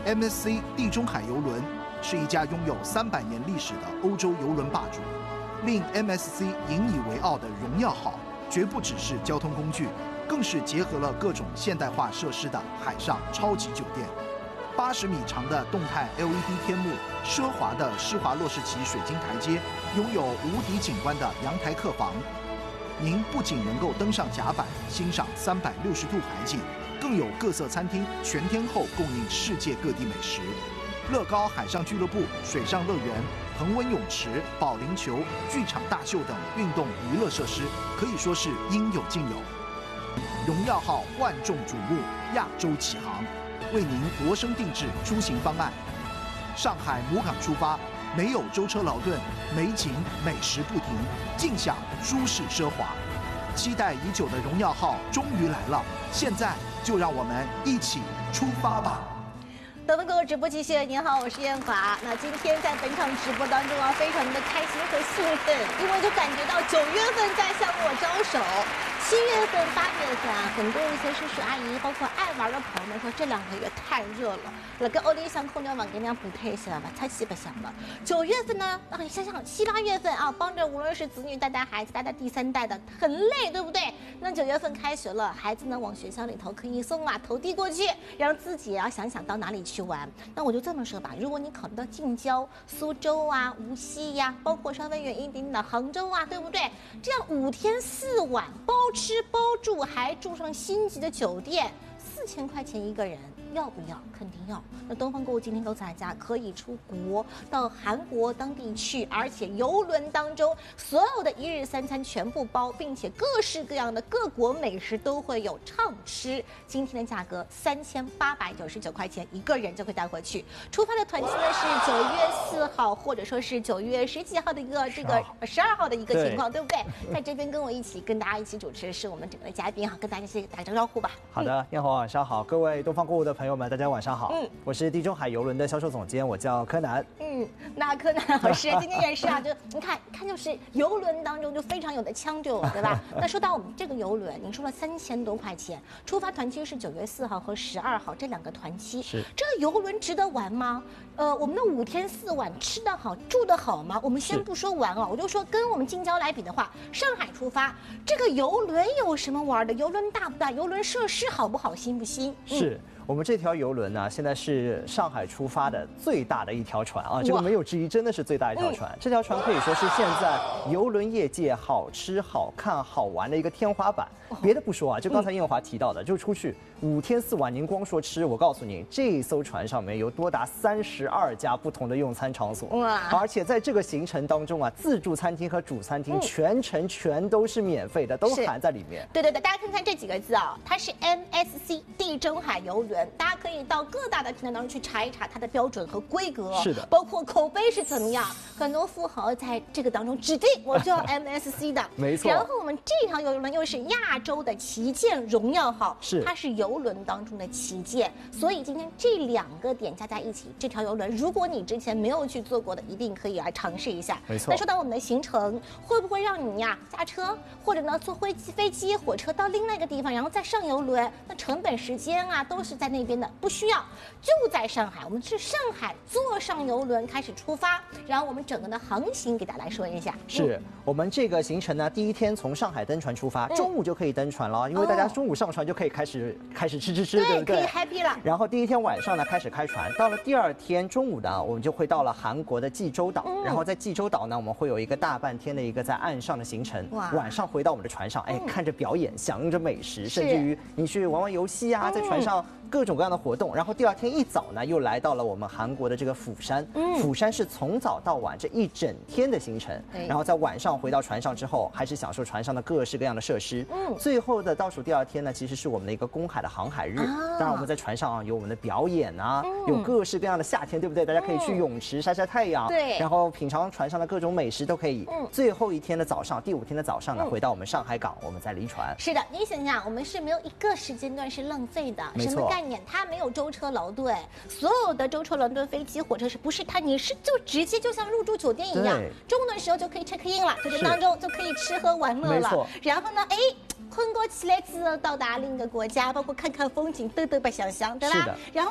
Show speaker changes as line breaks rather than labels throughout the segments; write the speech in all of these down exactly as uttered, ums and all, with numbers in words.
M S C 地中海邮轮是一家拥有三百年历史的欧洲邮轮霸主，令 M S C 引以为傲的荣耀号，绝不只是交通工具，更是结合了各种现代化设施的海上超级酒店。八十米长的动态 L E D 天幕，奢华的施华洛世奇水晶台阶，拥有无敌景观的阳台客房。您不仅能够登上甲板欣赏三百六十度海景，更有各色餐厅全天候供应世界各地美食。乐高海上俱乐部、水上乐园、恒温泳池、保龄球、剧场大秀等运动娱乐设施，可以说是应有尽有。荣耀号万众瞩目，亚洲起航，为您量身定制出行方案。上海母港出发，没有舟车劳顿，美景美食不停，尽享舒适奢华。期待已久的荣耀号终于来了，现在就让我们一起出发吧！
德文哥直播继续，您好，我是燕华。那今天在本场直播当中啊，非常的开心和兴奋，因为就感觉到九月份在向我招手。七月份、八月份啊，很多一些叔叔阿姨，包括爱玩的朋友们说，这两个月太热了，那个欧里想空调网给人家补贴一下吧，才七八想了。九月份呢，啊，你想想七八月份啊，帮着无论是子女带带孩子、带带第三代的，很累，对不对？那九月份开学了，孩子呢往学校里头可以送啊，投递过去，让自己也要想想到哪里去玩。那我就这么说吧，如果你考虑到近郊、苏州啊、无锡呀、啊，包括稍微远一点的杭州啊，对不对？这样五天四晚包吃包住，还住上星级的酒店，四千块钱一个人，要不要？肯定要。那东方购物今天告诉大家，可以出国到韩国当地去，而且邮轮当中所有的一日三餐全部包，并且各式各样的各国美食都会有畅吃。今天的价格三千八百九十九块钱一个人就可以带回去。出发的团期呢是九月四号，或者说是九月十几号的一个这个十二号的一个情况， 对, 对不对？在这边跟我一起跟大家一起主持的是我们整个的嘉宾哈，跟大家一起打个招呼吧。
好的，燕华晚上好，各位东方购物的朋友们，大家晚上好。嗯，我是地中海邮轮的销售总监，我叫柯南。
嗯，那柯南老师今天也是啊，就你看看就是邮轮当中就非常有的腔调，对吧？那说到我们这个邮轮，您说了三千多块钱，出发团期是九月四号和十二号这两个团期，
是
这个邮轮值得玩吗？呃，我们的五天四晚吃得好住得好吗？我们先不说玩啊，我就说跟我们近郊来比的话，上海出发这个邮轮有什么玩的？邮轮大不大？邮轮设施好不好？新不新？
嗯、是。我们这条邮轮呢，现在是上海出发的最大的一条船啊，这个没有之一，真的是最大一条船。嗯、这条船可以说是现在邮轮业界好吃、好看、好玩的一个天花板。别的不说啊，就刚才燕华提到的，就出去五天四晚，您光说吃，我告诉您，这一艘船上面有多达三十二家不同的用餐场所，哇！而且在这个行程当中啊，自助餐厅和主餐厅全程全都是免费的，都含在里面。
对对对，大家看看这几个字啊，它是 M S C 地中海邮轮。大家可以到各大的平台当中去查一查它的标准和规格，
是的，
包括口碑是怎么样。很多富豪在这个当中指定我就要 M S C 的，
没错。
然后我们这条邮轮又是亚洲的旗舰荣耀号，
是
它是邮轮当中的旗舰，所以今天这两个点加在一起，这条邮轮如果你之前没有去做过的，一定可以来尝试一下。
没错。
那说到我们的行程，会不会让你呀驾车或者呢坐飞机、飞机、火车到另外一个地方，然后再上邮轮？那成本、时间啊都是在那边的。不需要，就在上海，我们是上海坐上邮轮开始出发，然后我们整个的航行给大家来说一下。
是、嗯、我们这个行程呢，第一天从上海登船出发，中午就可以登船了，因为大家中午上船就可以开始、哦、开始吃吃吃，对不对？
可以 happy 了。
然后第一天晚上呢开始开船，到了第二天中午呢，我们就会到了韩国的济州岛，嗯、然后在济州岛呢，我们会有一个大半天的一个在岸上的行程，晚上回到我们的船上，哎，看着表演，享用着美食，甚至于你去玩玩游戏啊，在船上。各种各样的活动，然后第二天一早呢，又来到了我们韩国的这个釜山。嗯，釜山是从早到晚这一整天的行程，然后在晚上回到船上之后，还是享受船上的各式各样的设施。嗯，最后的倒数第二天呢，其实是我们的一个公海的航海日。啊、当然我们在船上、啊、有我们的表演啊，嗯、有各式各样的夏天，对不对？大家可以去泳池晒晒太阳，
对，
然后品尝船上的各种美食都可以。嗯，最后一天的早上，第五天的早上呢，嗯、回到我们上海港，我们再离船。
是的，你想想，我们是没有一个时间段是浪费的，
没错。
什么概念？它没有舟车劳顿，所有的舟车劳顿、飞机、火车是不是它？你是就直接就像入住酒店一样，中午的时候就可以 check in 了，酒店当中就可以吃喝玩乐了。然后呢，哎。困过起来之后到达另一个国家，包括看看风景，嘚嘚吧想想，对吧？然后再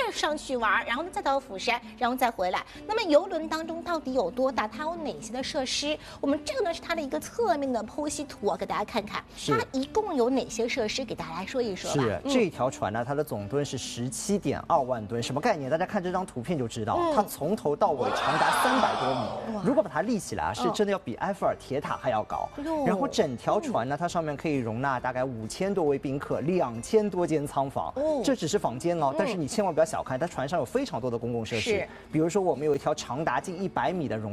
上去玩，然后呢再到釜山，然后再回来。那么邮轮当中到底有多大？它有哪些的设施？我们这个呢是它的一个侧面的剖析图啊，给大家看看。它一共有哪些设施？给大家来说一说吧。
是、嗯、这条船呢，它的总吨是十七点二万吨，什么概念？大家看这张图片就知道，嗯、它从头到尾长达三百多米。如果把它立起来啊，是真的要比埃菲尔铁塔还要高。哦、然后整条船呢，它上面可以容纳大概五千多位宾客，两千多间舱房。哦，这只是房间哦，但是你千万不要小看，它船上有非常多的公共设施，比如说我们有一条长达近一百米的容